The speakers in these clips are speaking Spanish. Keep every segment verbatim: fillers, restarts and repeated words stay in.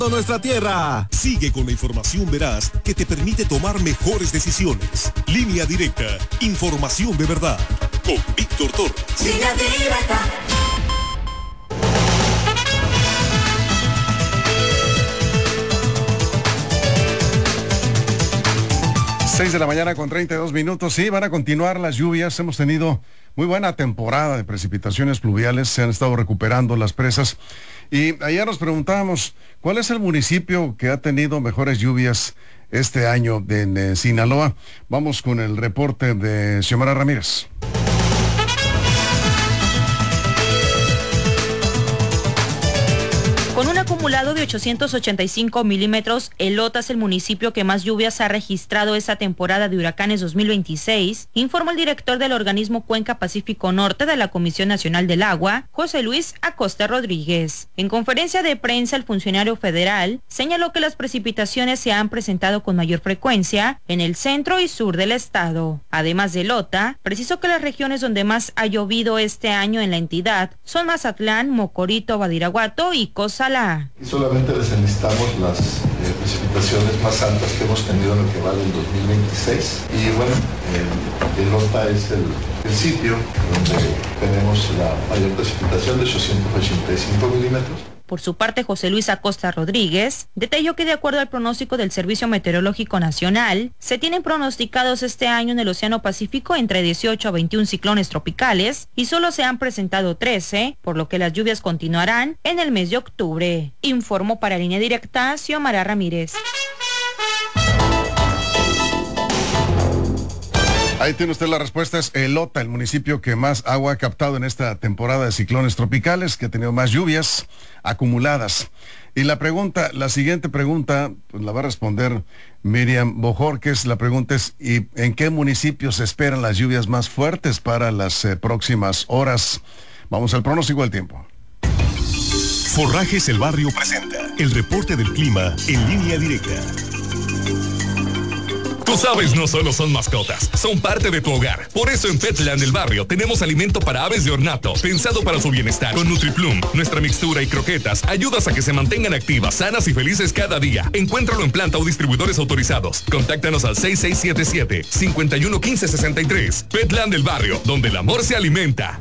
nuestra tierra. Sigue con la información veraz que te permite tomar mejores decisiones. Línea Directa, información de verdad. Con Víctor Torres. Línea Directa. seis de la mañana con treinta y dos minutos. Sí, van a continuar las lluvias. Hemos tenido muy buena temporada de precipitaciones pluviales. Se han estado recuperando las presas. Y ayer nos preguntábamos, ¿cuál es el municipio que ha tenido mejores lluvias este año en eh, Sinaloa? Vamos con el reporte de Xiomara Ramírez. Con un acumulado de ochocientos ochenta y cinco milímetros, Elota es el municipio que más lluvias ha registrado esta temporada de huracanes dos mil veintiséis, informó el director del organismo Cuenca Pacífico Norte de la Comisión Nacional del Agua, José Luis Acosta Rodríguez. En conferencia de prensa, el funcionario federal señaló que las precipitaciones se han presentado con mayor frecuencia en el centro y sur del estado. Además de Elota, precisó que las regiones donde más ha llovido este año en la entidad son Mazatlán, Mocorito, Badiraguato y Cozalá. Y solamente les enlistamos las eh, precipitaciones más altas que hemos tenido en lo que va del dos mil veintiséis. Y bueno, el Elota es el, el sitio donde tenemos la mayor precipitación de ochocientos ochenta y cinco milímetros. Por su parte, José Luis Acosta Rodríguez detalló que de acuerdo al pronóstico del Servicio Meteorológico Nacional, se tienen pronosticados este año en el Océano Pacífico entre dieciocho a veintiún ciclones tropicales y solo se han presentado trece, por lo que las lluvias continuarán en el mes de octubre. Informó para Línea Directa Xiomara Ramírez. Ahí tiene usted la respuesta, es Elota, el municipio que más agua ha captado en esta temporada de ciclones tropicales, que ha tenido más lluvias acumuladas. Y la pregunta, la siguiente pregunta, pues la va a responder Miriam Bojorquez. La pregunta es, ¿y en qué municipios se esperan las lluvias más fuertes para las eh, próximas horas? Vamos al pronóstico del tiempo. Forrajes El Barrio presenta el reporte del clima en Línea Directa. Tus aves no solo son mascotas, son parte de tu hogar. Por eso en Petland El Barrio tenemos alimento para aves de ornato, pensado para su bienestar. Con NutriPlum, nuestra mixtura y croquetas ayudas a que se mantengan activas, sanas y felices cada día. Encuéntralo en planta o distribuidores autorizados. Contáctanos al seis seis siete siete, cinco uno uno, uno cinco seis tres. Petland El Barrio, donde el amor se alimenta.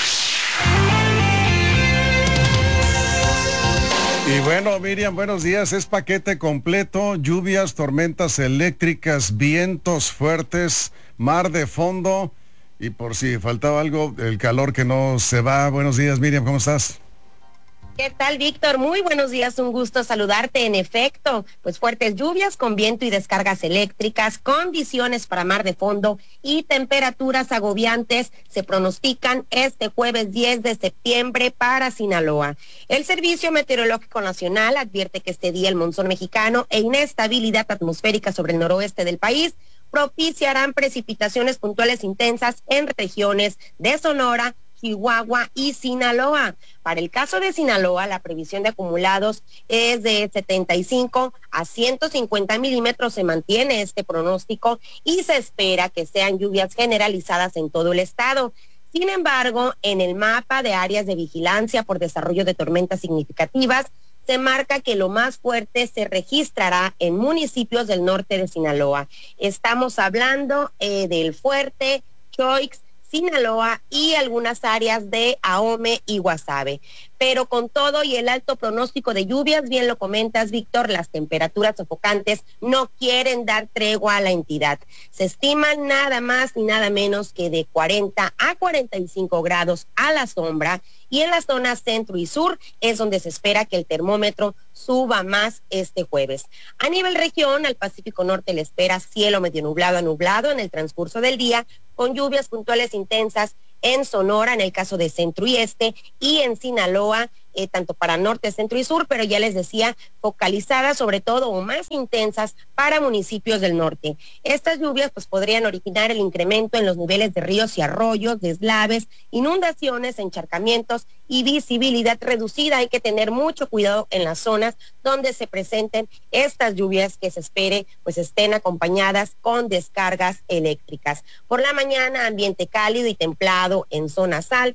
Y bueno, Miriam, buenos días. Es paquete completo, lluvias, tormentas eléctricas, vientos fuertes, mar de fondo y por si faltaba algo, el calor que no se va. Buenos días, Miriam, ¿cómo estás? ¿Qué tal, Víctor? Muy buenos días, un gusto saludarte. En efecto, pues fuertes lluvias con viento y descargas eléctricas, condiciones para mar de fondo y temperaturas agobiantes se pronostican este jueves diez de septiembre para Sinaloa. El Servicio Meteorológico Nacional advierte que este día el monzón mexicano e inestabilidad atmosférica sobre el noroeste del país propiciarán precipitaciones puntuales intensas en regiones de Sonora, Chihuahua y Sinaloa. Para el caso de Sinaloa, la previsión de acumulados es de setenta y cinco a ciento cincuenta milímetros, se mantiene este pronóstico y se espera que sean lluvias generalizadas en todo el estado. Sin embargo, en el mapa de áreas de vigilancia por desarrollo de tormentas significativas, se marca que lo más fuerte se registrará en municipios del norte de Sinaloa. Estamos hablando eh, del Fuerte, Choix, Sinaloa y algunas áreas de Ahome y Guasave. Pero con todo y el alto pronóstico de lluvias, bien lo comentas, Víctor, las temperaturas sofocantes no quieren dar tregua a la entidad. Se estiman nada más ni nada menos que de cuarenta a cuarenta y cinco grados a la sombra, y en las zonas centro y sur es donde se espera que el termómetro suba más este jueves. A nivel región, al Pacífico Norte le espera cielo medio nublado a nublado en el transcurso del día, con lluvias puntuales intensas en Sonora, en el caso de centro y este, y en Sinaloa, eh, tanto para norte, centro y sur, pero ya les decía, focalizadas sobre todo o más intensas para municipios del norte. Estas lluvias pues podrían originar el incremento en los niveles de ríos y arroyos, deslaves, inundaciones, encharcamientos y visibilidad reducida. Hay que tener mucho cuidado en las zonas donde se presenten estas lluvias, que se espere pues estén acompañadas con descargas eléctricas. Por la mañana, ambiente cálido y templado en zonas altas,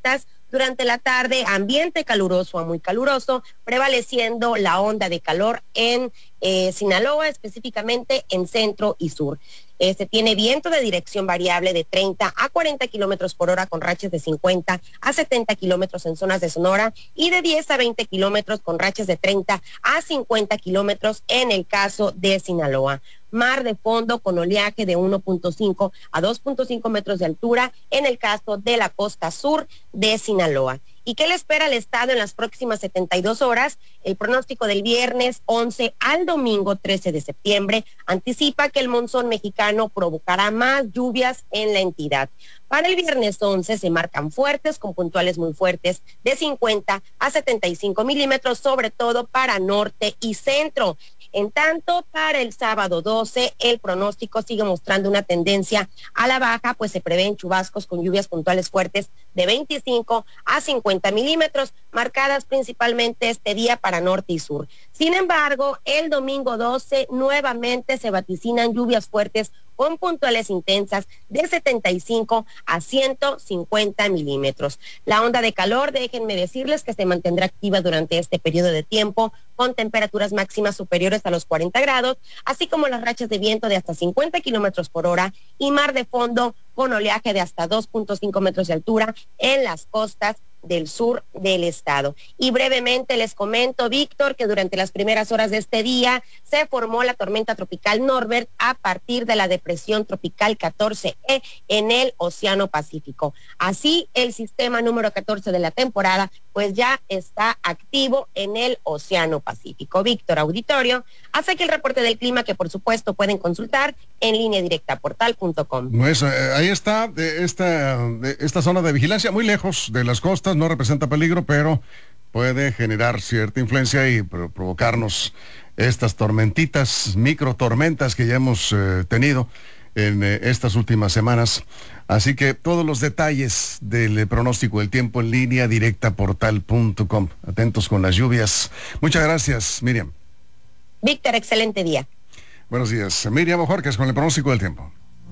Durante la tarde, ambiente caluroso a muy caluroso, prevaleciendo la onda de calor en eh, Sinaloa, específicamente en centro y sur. Eh, se tiene viento de dirección variable de treinta a cuarenta kilómetros por hora con rachas de cincuenta a setenta kilómetros en zonas de Sonora y de diez a veinte kilómetros con rachas de treinta a cincuenta kilómetros en el caso de Sinaloa. Mar de fondo con oleaje de uno punto cinco a dos punto cinco metros de altura en el caso de la costa sur de Sinaloa. ¿Y qué le espera al estado en las próximas setenta y dos horas? El pronóstico del viernes once al domingo trece de septiembre anticipa que el monzón mexicano provocará más lluvias en la entidad. Para el viernes once se marcan fuertes con puntuales muy fuertes de cincuenta a setenta y cinco milímetros, sobre todo para norte y centro. En tanto, para el sábado doce, el pronóstico sigue mostrando una tendencia a la baja, pues se prevén chubascos con lluvias puntuales fuertes de veinticinco a cincuenta milímetros, marcadas principalmente este día para norte y sur. Sin embargo, el domingo doce nuevamente se vaticinan lluvias fuertes con puntuales intensas de setenta y cinco a ciento cincuenta milímetros. La onda de calor, déjenme decirles que se mantendrá activa durante este periodo de tiempo, con temperaturas máximas superiores a los cuarenta grados, así como las rachas de viento de hasta cincuenta kilómetros por hora y mar de fondo con oleaje de hasta dos punto cinco metros de altura en las costas del sur del estado. Y brevemente les comento, Víctor, que durante las primeras horas de este día se formó la tormenta tropical Norbert a partir de la depresión tropical catorce E en el Océano Pacífico. Así, el sistema número catorce de la temporada pues ya está activo en el Océano Pacífico. Víctor, auditorio, hasta aquí el reporte del clima que por supuesto pueden consultar en línea directa portal punto com. Pues eh, ahí está eh, esta, eh, esta zona de vigilancia, muy lejos de las costas, no representa peligro, pero puede generar cierta influencia y pro- provocarnos estas tormentitas, micro tormentas que ya hemos eh, tenido en eh, estas últimas semanas. Así que todos los detalles del eh, pronóstico del tiempo en línea directa portal punto com. Atentos con las lluvias. Muchas gracias, Miriam. Víctor, excelente día. Buenos días. Miriam Bojorquez con el pronóstico del tiempo.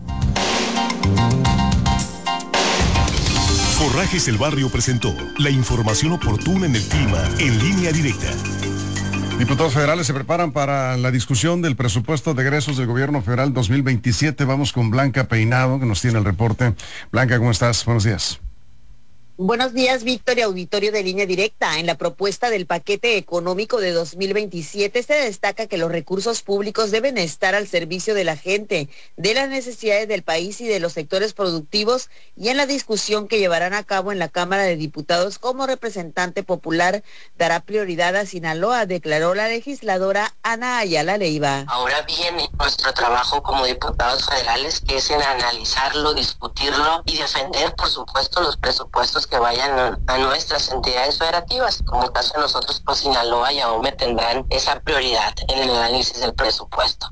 Forrajes El Barrio presentó la información oportuna en el clima en línea directa. Diputados federales se preparan para la discusión del presupuesto de egresos del gobierno federal dos mil veintisiete. Vamos con Blanca Peinado, que nos tiene el reporte. Blanca, ¿cómo estás? Buenos días. Buenos días, Víctor y auditorio de Línea Directa. En la propuesta del paquete económico de dos mil veintisiete se destaca que los recursos públicos deben estar al servicio de la gente, de las necesidades del país y de los sectores productivos, y en la discusión que llevarán a cabo en la Cámara de Diputados como representante popular dará prioridad a Sinaloa, declaró la legisladora Ana Ayala Leiva. Ahora viene nuestro trabajo como diputados federales, que es en analizarlo, discutirlo y defender, por supuesto, los presupuestos que vayan a nuestras entidades federativas. Como el caso de nosotros, pues Sinaloa y AOME tendrán esa prioridad en el análisis del presupuesto.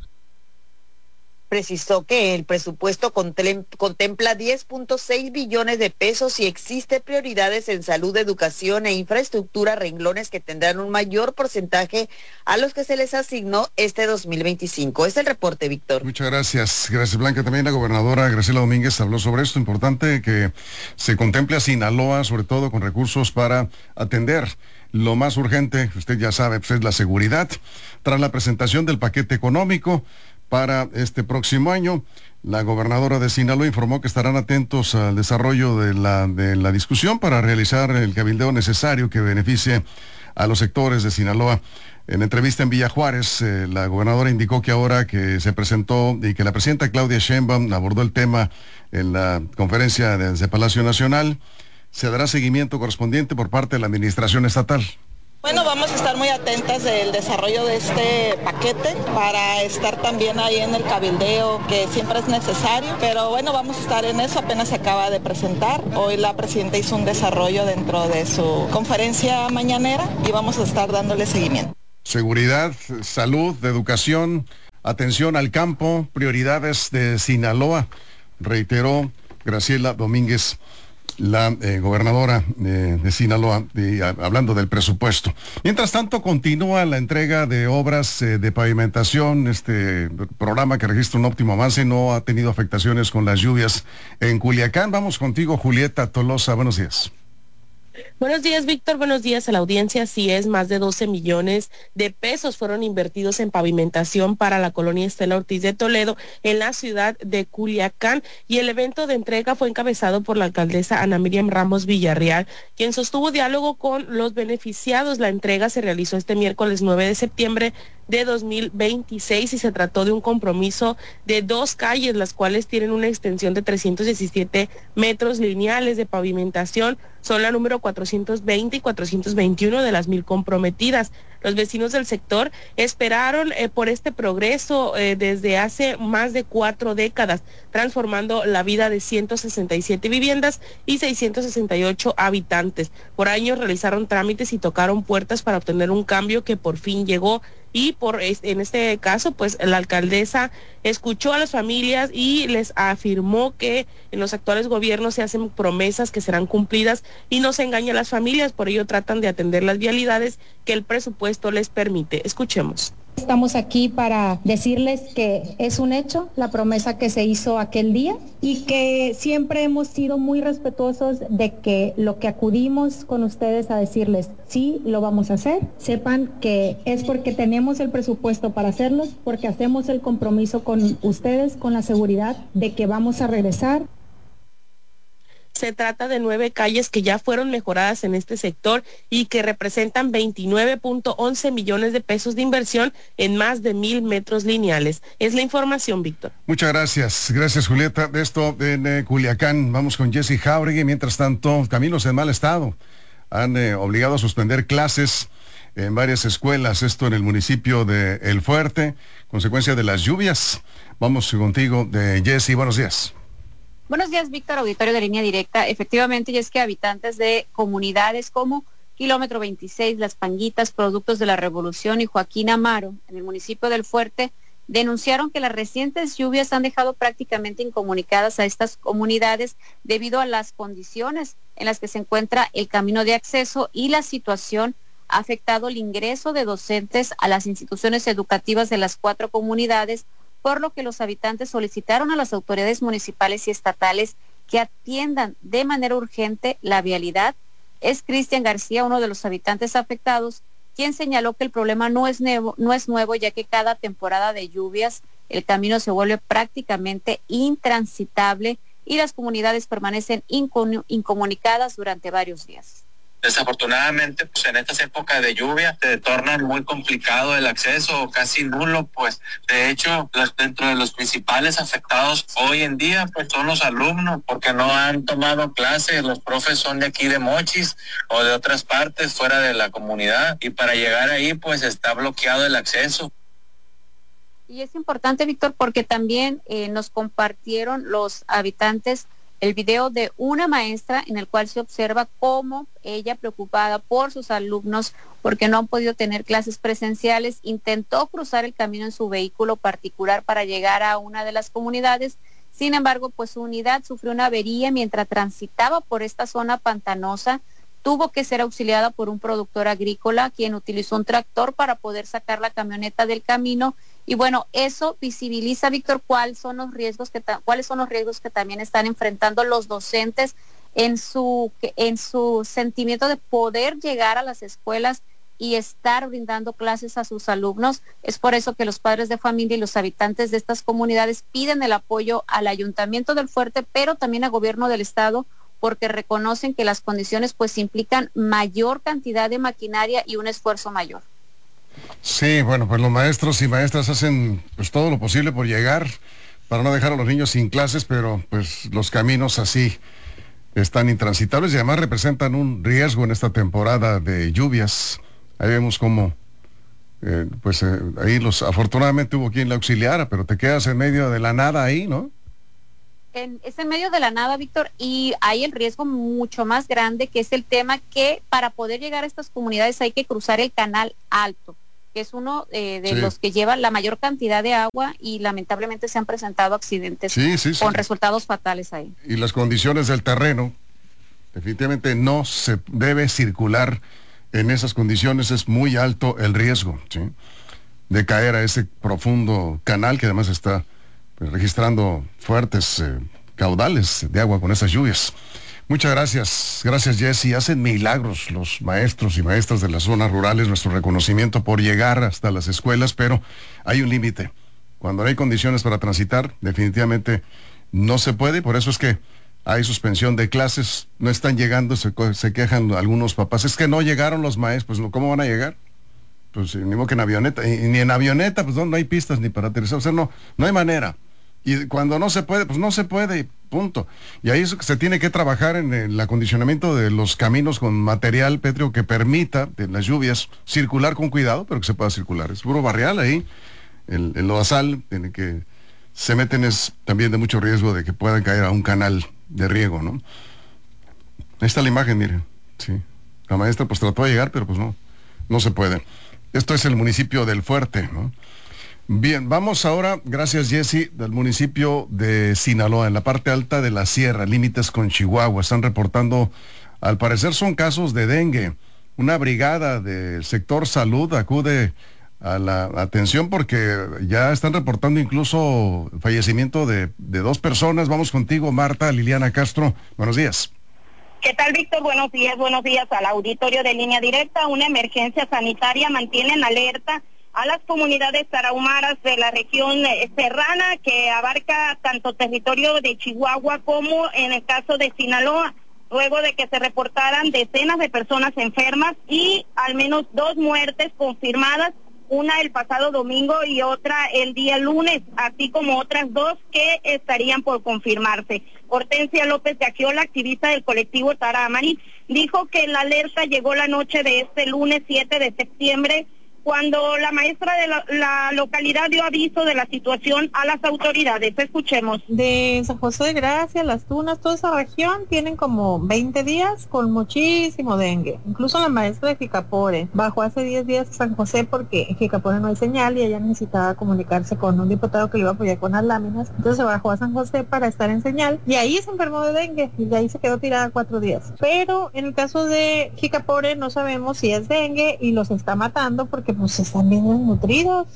Precisó que el presupuesto contempla diez punto seis billones de pesos y existe prioridades en salud, educación e infraestructura, renglones que tendrán un mayor porcentaje a los que se les asignó este dos mil veinticinco. Es el reporte, Víctor. Muchas gracias. Gracias, Blanca. También la gobernadora Graciela Domínguez habló sobre esto. Importante que se contemple a Sinaloa, sobre todo con recursos para atender lo más urgente, usted ya sabe, pues es la seguridad. Tras la presentación del paquete económico para este próximo año, la gobernadora de Sinaloa informó que estarán atentos al desarrollo de la, de la discusión para realizar el cabildeo necesario que beneficie a los sectores de Sinaloa. En entrevista en Villa Juárez, eh, la gobernadora indicó que ahora que se presentó y que la presidenta Claudia Sheinbaum abordó el tema en la conferencia desde Palacio Nacional, se dará seguimiento correspondiente por parte de la administración estatal. Bueno, vamos a estar muy atentas del desarrollo de este paquete para estar también ahí en el cabildeo, que siempre es necesario, pero bueno, vamos a estar en eso, apenas se acaba de presentar. Hoy la presidenta hizo un desarrollo dentro de su conferencia mañanera y vamos a estar dándole seguimiento. Seguridad, salud, educación, atención al campo, prioridades de Sinaloa, reiteró Graciela Domínguez, la eh, gobernadora eh, de Sinaloa, de, a, hablando del presupuesto. Mientras tanto, continúa la entrega de obras eh, de pavimentación. Este programa que registra un óptimo avance no ha tenido afectaciones con las lluvias en Culiacán. Vamos contigo, Julieta Tolosa. Buenos días. Buenos días, Víctor. Buenos días a la audiencia. Así es, más de doce millones de pesos fueron invertidos en pavimentación para la colonia Estela Ortiz de Toledo en la ciudad de Culiacán. Y el evento de entrega fue encabezado por la alcaldesa Ana Miriam Ramos Villarreal, quien sostuvo diálogo con los beneficiados. La entrega se realizó este miércoles nueve de septiembre de dos mil veintiséis y se trató de un compromiso de dos calles, las cuales tienen una extensión de trescientos diecisiete metros lineales de pavimentación. Son la número cuatrocientos veinte y cuatrocientos veintiuno de las mil comprometidas. Los vecinos del sector esperaron eh, por este progreso eh, desde hace más de cuatro décadas, transformando la vida de ciento sesenta y siete viviendas y seiscientos sesenta y ocho habitantes. Por años realizaron trámites y tocaron puertas para obtener un cambio que por fin llegó. Y por en este caso, pues la alcaldesa escuchó a las familias y les afirmó que en los actuales gobiernos se hacen promesas que serán cumplidas y no se engaña a las familias, por ello tratan de atender las vialidades que el presupuesto les permite. Escuchemos. Estamos aquí para decirles que es un hecho la promesa que se hizo aquel día y que siempre hemos sido muy respetuosos de que lo que acudimos con ustedes a decirles sí, lo vamos a hacer. Sepan que es porque tenemos el presupuesto para hacerlo, porque hacemos el compromiso con ustedes, con la seguridad de que vamos a regresar. Se trata de nueve calles que ya fueron mejoradas en este sector y que representan veintinueve punto once millones de pesos de inversión en más de mil metros lineales. Es la información, Víctor. Muchas gracias. Gracias, Julieta. De esto en eh, Culiacán. Vamos con Jessy Jauregui. Mientras tanto, caminos en mal estado. Han eh, obligado a suspender clases en varias escuelas. Esto en el municipio de El Fuerte, consecuencia de las lluvias. Vamos contigo, de Jessy. Buenos días. Buenos días, Víctor, auditorio de Línea Directa. Efectivamente, y es que habitantes de comunidades como Kilómetro veintiséis, Las Panguitas, Productos de la Revolución y Joaquín Amaro, en el municipio del Fuerte, denunciaron que las recientes lluvias han dejado prácticamente incomunicadas a estas comunidades debido a las condiciones en las que se encuentra el camino de acceso y la situación ha afectado el ingreso de docentes a las instituciones educativas de las cuatro comunidades, por lo que los habitantes solicitaron a las autoridades municipales y estatales que atiendan de manera urgente la vialidad. Es Cristian García, uno de los habitantes afectados, quien señaló que el problema no es nuevo, no es nuevo, ya que cada temporada de lluvias el camino se vuelve prácticamente intransitable y las comunidades permanecen incomunicadas durante varios días. Desafortunadamente, pues en estas épocas de lluvia se torna muy complicado el acceso, casi nulo, pues de hecho, los, dentro de los principales afectados hoy en día, pues son los alumnos, porque no han tomado clases, los profes son de aquí de Mochis o de otras partes fuera de la comunidad, y para llegar ahí, pues está bloqueado el acceso. Y es importante, Víctor, porque también eh, nos compartieron los habitantes el video de una maestra en el cual se observa cómo ella, preocupada por sus alumnos porque no han podido tener clases presenciales, intentó cruzar el camino en su vehículo particular para llegar a una de las comunidades. Sin embargo, pues su unidad sufrió una avería mientras transitaba por esta zona pantanosa. Tuvo que ser auxiliada por un productor agrícola, quien utilizó un tractor para poder sacar la camioneta del camino. Y bueno, eso visibiliza, Víctor, cuáles son los riesgos que cuáles son los riesgos que también están enfrentando los docentes en su en su sentimiento de poder llegar a las escuelas y estar brindando clases a sus alumnos. Es por eso que los padres de familia y los habitantes de estas comunidades piden el apoyo al Ayuntamiento del Fuerte, pero también al gobierno del estado, porque reconocen que las condiciones pues implican mayor cantidad de maquinaria y un esfuerzo mayor. Sí, bueno, pues los maestros y maestras hacen pues todo lo posible por llegar, para no dejar a los niños sin clases, pero pues los caminos así están intransitables y además representan un riesgo en esta temporada de lluvias. Ahí vemos cómo, eh, pues eh, ahí los, afortunadamente hubo quien la auxiliara, pero te quedas en medio de la nada ahí, ¿no? En, es en medio de la nada, Víctor, y hay el riesgo mucho más grande, que es el tema que para poder llegar a estas comunidades hay que cruzar el Canal Alto, que es uno eh, de sí. los que lleva la mayor cantidad de agua, y lamentablemente se han presentado accidentes sí, sí, con sí. resultados fatales ahí. Y las condiciones del terreno, definitivamente no se debe circular en esas condiciones, es muy alto el riesgo, ¿sí?, de caer a ese profundo canal que además está pues registrando fuertes eh, caudales de agua con esas lluvias. Muchas gracias, gracias Jessy. Hacen milagros los maestros y maestras de las zonas rurales, nuestro reconocimiento por llegar hasta las escuelas, pero hay un límite. Cuando no hay condiciones para transitar, definitivamente no se puede, por eso es que hay suspensión de clases, no están llegando, se, se quejan algunos papás, es que no llegaron los maestros, pues ¿cómo van a llegar? Pues ni modo que en avioneta, y, y ni en avioneta, pues no, no hay pistas ni para aterrizar, o sea, no, no hay manera. Y cuando no se puede, pues no se puede, punto. Y ahí es que se tiene que trabajar en el acondicionamiento de los caminos con material pétreo que permita, en las lluvias, circular con cuidado, pero que se pueda circular. Es puro barrial ahí, el, el lodazal, tiene que, se meten es también de mucho riesgo de que puedan caer a un canal de riego, ¿no? Ahí está la imagen, miren, sí. La maestra pues trató de llegar, pero pues no, no se puede. Esto es el municipio del Fuerte, ¿no? Bien, vamos ahora, gracias Jessy, del municipio de Sinaloa, en la parte alta de la sierra, límites con Chihuahua. Están reportando, al parecer son casos de dengue. Una brigada del sector salud acude a la atención porque ya están reportando incluso fallecimiento de, de dos personas. Vamos contigo, Marta Liliana Castro. Buenos días. ¿Qué tal, Víctor? Buenos días, buenos días al auditorio de Línea Directa. Una emergencia sanitaria mantiene en alerta a las comunidades tarahumaras de la región eh, serrana, que abarca tanto territorio de Chihuahua como en el caso de Sinaloa, luego de que se reportaran decenas de personas enfermas y al menos dos muertes confirmadas, una el pasado domingo y otra el día lunes, así como otras dos que estarían por confirmarse. Hortensia López de Agiola, activista del colectivo Taramari, dijo que la alerta llegó la noche de este lunes siete de septiembre, cuando la maestra de la, la localidad dio aviso de la situación a las autoridades. Escuchemos. De San José de Gracia, Las Tunas, toda esa región tienen como veinte días con muchísimo dengue. Incluso la maestra de Jicapore bajó hace diez días a San José porque en Jicapore no hay señal y ella necesitaba comunicarse con un diputado que le iba a apoyar con las láminas. Entonces se bajó a San José para estar en señal y ahí se enfermó de dengue y de ahí se quedó tirada cuatro días. Pero en el caso de Jicapore no sabemos si es dengue y los está matando porque pues están bien desnutridos.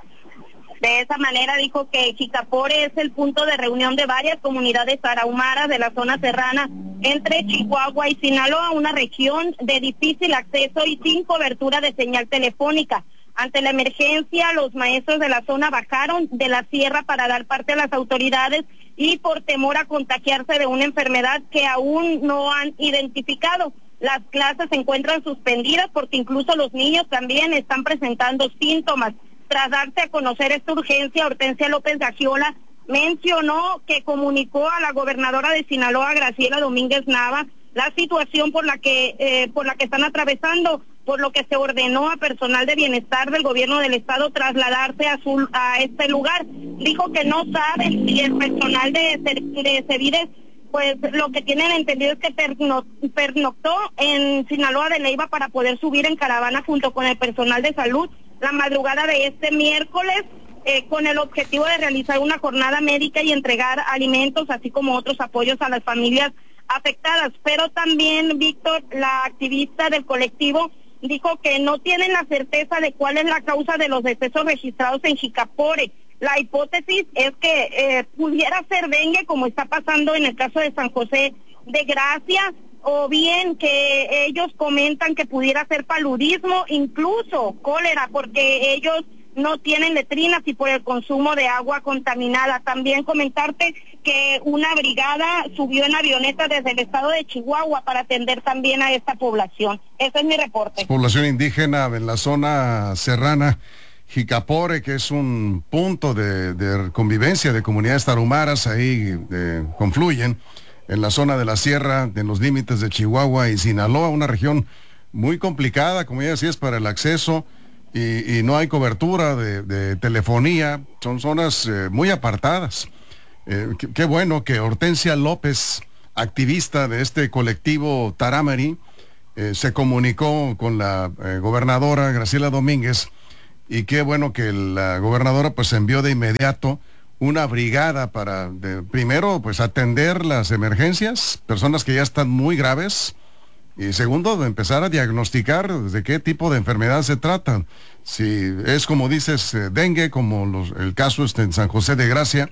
De esa manera dijo que Jicapore es el punto de reunión de varias comunidades tarahumaras de la zona serrana entre Chihuahua y Sinaloa, una región de difícil acceso y sin cobertura de señal telefónica. Ante la emergencia, los maestros de la zona bajaron de la sierra para dar parte a las autoridades y por temor a contagiarse de una enfermedad que aún no han identificado. Las clases se encuentran suspendidas porque incluso los niños también están presentando síntomas. Tras darse a conocer esta urgencia, Hortensia López de Agiola mencionó que comunicó a la gobernadora de Sinaloa, Graciela Domínguez Nava, la situación por la que eh, por la que están atravesando, por lo que se ordenó a personal de bienestar del gobierno del estado trasladarse a su a este lugar. Dijo que no saben si el personal de, de Cevides, pues lo que tienen entendido es que perno, pernoctó en Sinaloa de Neiva para poder subir en caravana junto con el personal de salud la madrugada de este miércoles, eh, con el objetivo de realizar una jornada médica y entregar alimentos, así como otros apoyos a las familias afectadas. Pero también, Víctor, la activista del colectivo, dijo que no tienen la certeza de cuál es la causa de los decesos registrados en Jicapore. La hipótesis es que eh, pudiera ser dengue, como está pasando en el caso de San José de Gracia, o bien que ellos comentan que pudiera ser paludismo, incluso cólera, porque ellos no tienen letrinas y por el consumo de agua contaminada. También comentarte que una brigada subió en avioneta desde el estado de Chihuahua para atender también a esta población. Ese es mi reporte. Población indígena en la zona serrana, Jicapore, que es un punto de, de convivencia de comunidades tarahumaras, ahí eh, confluyen en la zona de la sierra, en los límites de Chihuahua y Sinaloa, una región muy complicada, como ya decías, para el acceso, y, y no hay cobertura de, de telefonía, son zonas eh, muy apartadas. Eh, qué, qué bueno que Hortensia López, activista de este colectivo Taramari, eh, se comunicó con la eh, gobernadora Graciela Domínguez, y qué bueno que la gobernadora pues envió de inmediato una brigada para, de, primero, pues atender las emergencias, personas que ya están muy graves, y segundo, de empezar a diagnosticar de qué tipo de enfermedad se trata. Si es, como dices, eh, dengue, como los, el caso este en San José de Gracia,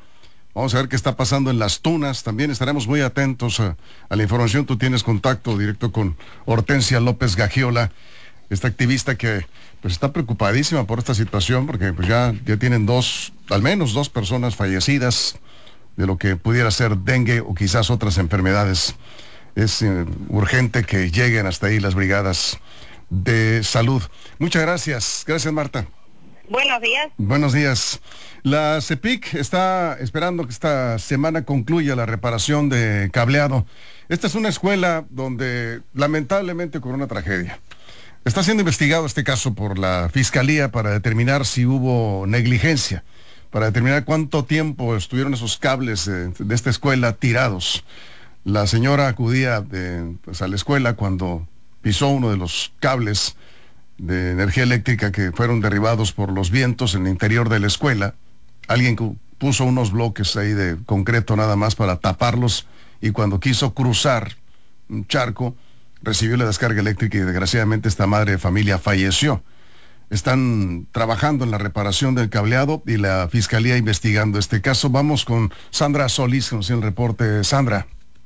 Vamos a ver qué está pasando en Las Tunas. También estaremos muy atentos a, a la información. Tú tienes contacto directo con Hortensia López Gagiola, esta activista que pues está preocupadísima por esta situación, porque pues ya, ya tienen dos, al menos dos personas fallecidas de lo que pudiera ser dengue o quizás otras enfermedades. Es eh, urgente que lleguen hasta ahí las brigadas de salud. Muchas gracias. Gracias, Marta. Buenos días. Buenos días. La CEPIC está esperando que esta semana concluya la reparación de cableado. Esta es una escuela donde lamentablemente ocurrió una tragedia. Está siendo investigado este caso por la Fiscalía para determinar si hubo negligencia, para determinar cuánto tiempo estuvieron esos cables de, de esta escuela tirados. La señora acudía de, pues, a la escuela cuando pisó uno de los cables de energía eléctrica que fueron derribados por los vientos en el interior de la escuela. Alguien puso unos bloques ahí de concreto nada más para taparlos, y cuando quiso cruzar un charco recibió la descarga eléctrica y desgraciadamente esta madre de familia falleció. Están trabajando en la reparación del cableado y la Fiscalía investigando este caso. Vamos con Sandra Solís, con el reporte. Sandra.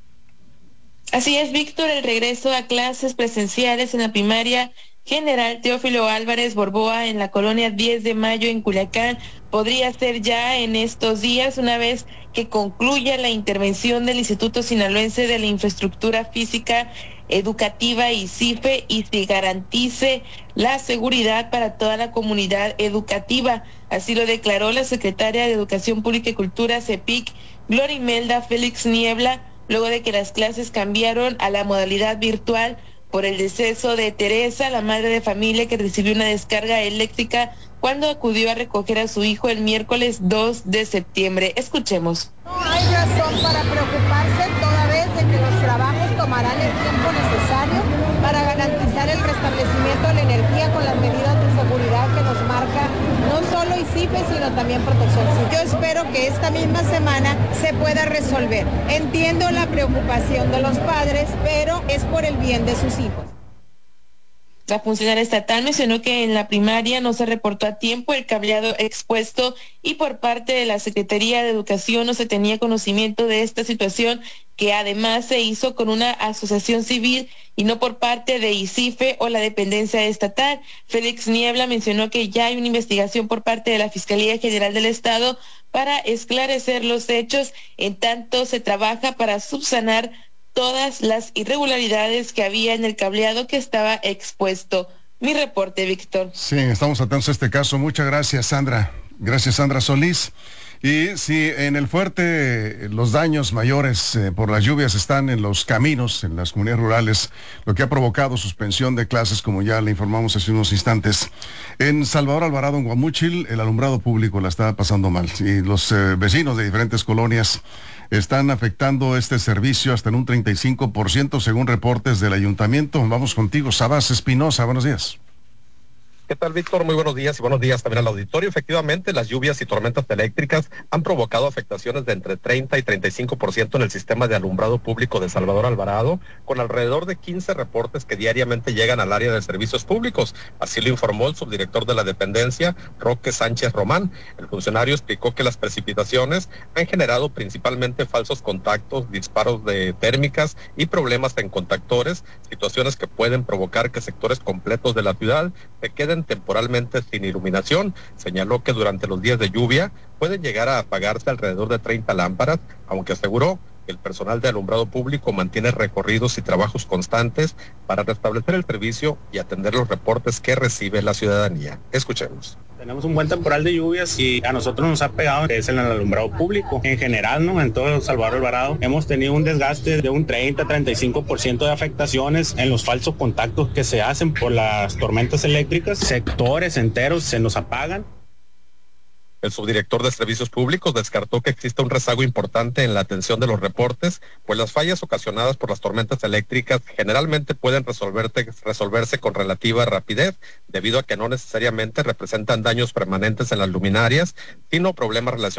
Así es, Víctor, el regreso a clases presenciales en la primaria General Teófilo Álvarez Borboa en la colonia diez de mayo en Culiacán podría ser ya en estos días, una vez que concluya la intervención del Instituto Sinaloense de la Infraestructura Física Educativa I C I F E y se garantice la seguridad para toda la comunidad educativa. Así lo declaró la secretaria de Educación Pública y Cultura, CEPIC, Gloria Imelda Félix Niebla, luego de que las clases cambiaron a la modalidad virtual por el deceso de Teresa, la madre de familia que recibió una descarga eléctrica cuando acudió a recoger a su hijo el miércoles dos de septiembre. Escuchemos. No hay razón para preocuparse, toda vez de que los trabajos tomarán el tiempo necesario para garantizar el restablecimiento de la energía con las medidas de seguridad que nos marca no solo I C I F E, sino también Protección Civil. Yo espero que esta misma semana se pueda resolver. Entiendo la preocupación de los padres, pero es por el bien de sus hijos. La funcionaria estatal mencionó que en la primaria no se reportó a tiempo el cableado expuesto y por parte de la Secretaría de Educación no se tenía conocimiento de esta situación, que además se hizo con una asociación civil y no por parte de I C I F E o la dependencia estatal. Félix Niebla mencionó que ya hay una investigación por parte de la Fiscalía General del Estado para esclarecer los hechos, en tanto se trabaja para subsanar todas las irregularidades que había en el cableado que estaba expuesto. Mi reporte, Víctor. Sí, estamos atentos a este caso. Muchas gracias, Sandra. Gracias, Sandra Solís. Y si en el fuerte los daños mayores eh, por las lluvias están en los caminos, en las comunidades rurales, lo que ha provocado suspensión de clases, como ya le informamos hace unos instantes. En Salvador Alvarado, en Guamúchil, el alumbrado público la está pasando mal. Y los eh, vecinos de diferentes colonias están afectando este servicio hasta en un treinta y cinco por ciento según reportes del ayuntamiento. Vamos contigo, Sabas Espinosa, buenos días. ¿Qué tal, Víctor? Muy buenos días y buenos días también al auditorio. Efectivamente, las lluvias y tormentas eléctricas han provocado afectaciones de entre treinta y treinta y cinco por ciento en el sistema de alumbrado público de Salvador Alvarado, con alrededor de quince reportes que diariamente llegan al área de servicios públicos. Así lo informó el subdirector de la dependencia, Roque Sánchez Román. El funcionario explicó que las precipitaciones han generado principalmente falsos contactos, disparos de térmicas y problemas en contactores, situaciones que pueden provocar que sectores completos de la ciudad se queden temporalmente sin iluminación. Señaló que durante los días de lluvia pueden llegar a apagarse alrededor de treinta lámparas, aunque aseguró que el personal de alumbrado público mantiene recorridos y trabajos constantes para restablecer el servicio y atender los reportes que recibe la ciudadanía. Escuchemos. Tenemos un buen temporal de lluvias y a nosotros nos ha pegado, que es en el alumbrado público. En general, ¿no? En todo Salvador Alvarado hemos tenido un desgaste de un treinta a treinta y cinco por ciento de afectaciones en los falsos contactos que se hacen por las tormentas eléctricas. Sectores enteros se nos apagan. El subdirector de Servicios Públicos descartó que exista un rezago importante en la atención de los reportes, pues las fallas ocasionadas por las tormentas eléctricas generalmente pueden resolverse, resolverse con relativa rapidez, debido a que no necesariamente representan daños permanentes en las luminarias, sino problemas relacionados